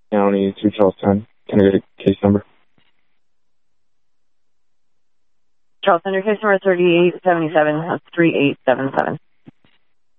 County, 2 Charlestown. Can I get a case number? Charleston, your case number 3877. That's 3877.